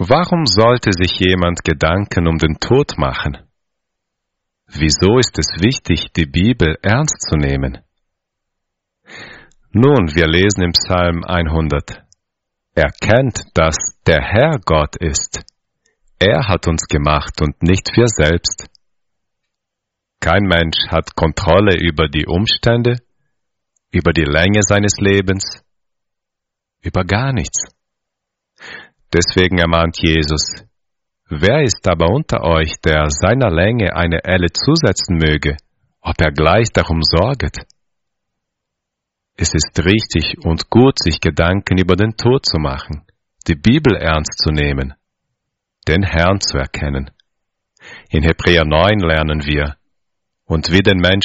Warum sollte sich jemand Gedanken um den Tod machen? Wieso ist es wichtig, die Bibel ernst zu nehmen? Nun, wir lesen im Psalm 100. Erkennt, dass der Herr Gott ist. Er hat uns gemacht und nicht wir selbst. Kein Mensch hat Kontrolle über die Umstände, über die Länge seines Lebens, über gar nichts. Deswegen ermahnt Jesus, wer ist aber unter euch, der seiner Länge eine Elle zusetzen möge, ob er gleich darum sorget? Es ist richtig und gut, sich Gedanken über den Tod zu machen, die Bibel ernst zu nehmen, den Herrn zu erkennen. In Hebräer 9 lernen wir, und wie den Menschen